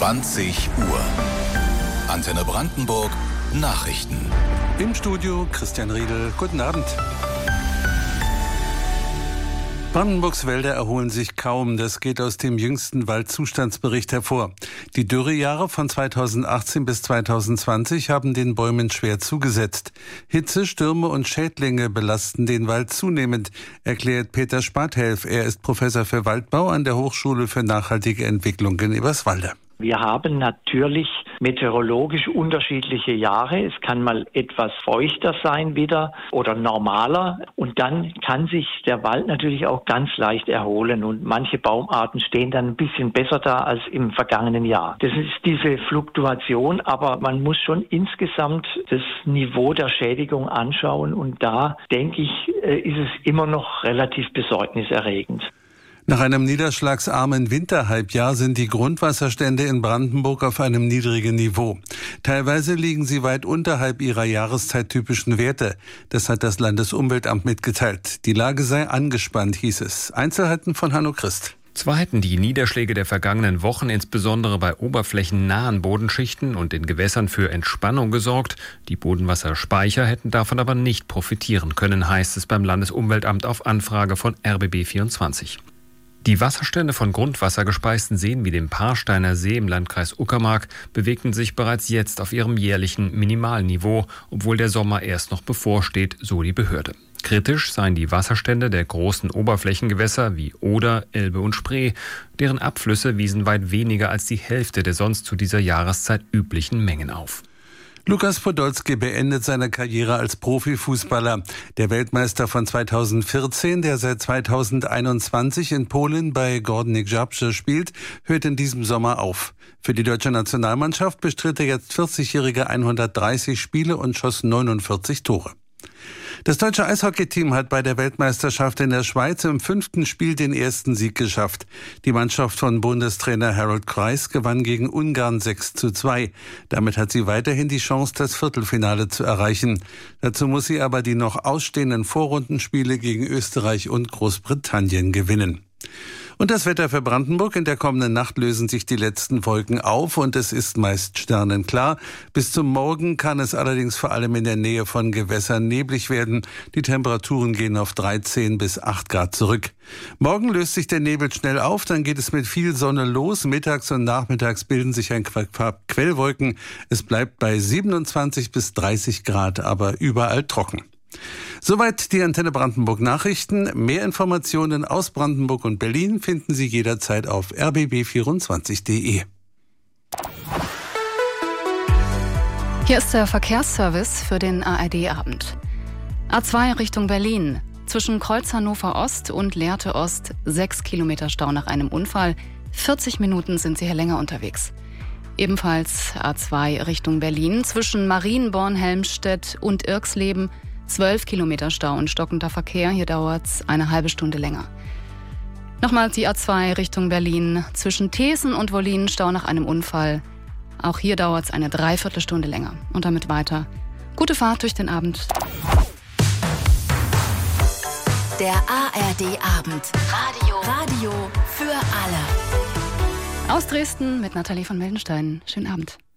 20 Uhr. Antenne Brandenburg Nachrichten. Im Studio Christian Riedel. Guten Abend. Brandenburgs Wälder erholen sich kaum. Das geht aus dem jüngsten Waldzustandsbericht hervor. Die Dürrejahre von 2018 bis 2020 haben den Bäumen schwer zugesetzt. Hitze, Stürme und Schädlinge belasten den Wald zunehmend, erklärt Peter Spathelf. Er ist Professor für Waldbau an der Hochschule für nachhaltige Entwicklung in Eberswalde. Wir haben natürlich meteorologisch unterschiedliche Jahre. Es kann mal etwas feuchter sein wieder oder normaler. Und dann kann sich der Wald natürlich auch ganz leicht erholen. Und manche Baumarten stehen dann ein bisschen besser da als im vergangenen Jahr. Das ist diese Fluktuation, aber man muss schon insgesamt das Niveau der Schädigung anschauen. Und da, denke ich, ist es immer noch relativ besorgniserregend. Nach einem niederschlagsarmen Winterhalbjahr sind die Grundwasserstände in Brandenburg auf einem niedrigen Niveau. Teilweise liegen sie weit unterhalb ihrer jahreszeit-typischen Werte. Das hat das Landesumweltamt mitgeteilt. Die Lage sei angespannt, hieß es. Einzelheiten von Hanno Christ. Zwar hätten die Niederschläge der vergangenen Wochen insbesondere bei oberflächennahen Bodenschichten und in Gewässern für Entspannung gesorgt. Die Bodenwasserspeicher hätten davon aber nicht profitieren können, heißt es beim Landesumweltamt auf Anfrage von RBB24. Die Wasserstände von grundwassergespeisten Seen wie dem Paarsteiner See im Landkreis Uckermark bewegten sich bereits jetzt auf ihrem jährlichen Minimalniveau, obwohl der Sommer erst noch bevorsteht, so die Behörde. Kritisch seien die Wasserstände der großen Oberflächengewässer wie Oder, Elbe und Spree. Deren Abflüsse wiesen weit weniger als die Hälfte der sonst zu dieser Jahreszeit üblichen Mengen auf. Lukas Podolski beendet seine Karriere als Profifußballer. Der Weltmeister von 2014, der seit 2021 in Polen bei Górnik Zabrze spielt, hört in diesem Sommer auf. Für die deutsche Nationalmannschaft bestritt der jetzt 40-Jährige 130 Spiele und schoss 49 Tore. Das deutsche Eishockeyteam hat bei der Weltmeisterschaft in der Schweiz im 5. Spiel den ersten Sieg geschafft. Die Mannschaft von Bundestrainer Harold Kreis gewann gegen Ungarn 6:2. Damit hat sie weiterhin die Chance, das Viertelfinale zu erreichen. Dazu muss sie aber die noch ausstehenden Vorrundenspiele gegen Österreich und Großbritannien gewinnen. Und das Wetter für Brandenburg: In der kommenden Nacht lösen sich die letzten Wolken auf und es ist meist sternenklar. Bis zum Morgen kann es allerdings vor allem in der Nähe von Gewässern neblig werden. Die Temperaturen gehen auf 13 bis 8 Grad zurück. Morgen löst sich der Nebel schnell auf, dann geht es mit viel Sonne los. Mittags und nachmittags bilden sich ein paar Quellwolken. Es bleibt bei 27 bis 30 Grad, aber überall trocken. Soweit die Antenne Brandenburg Nachrichten. Mehr Informationen aus Brandenburg und Berlin finden Sie jederzeit auf rbb24.de. Hier ist der Verkehrsservice für den ARD-Abend. A2 Richtung Berlin. Zwischen Kreuz Hannover Ost und Lehrte Ost 6 Kilometer Stau nach einem Unfall. 40 Minuten sind Sie hier länger unterwegs. Ebenfalls A2 Richtung Berlin. Zwischen Marienborn, Helmstedt und Irxleben 12 Kilometer Stau und stockender Verkehr. Hier dauert es eine halbe Stunde länger. Nochmals die A2 Richtung Berlin. Zwischen Thesen und Wollin Stau nach einem Unfall. Auch hier dauert es eine Dreiviertelstunde länger. Und damit weiter. Gute Fahrt durch den Abend. Der ARD-Abend. Radio für alle. Aus Dresden mit Nathalie von Meldenstein. Schönen Abend.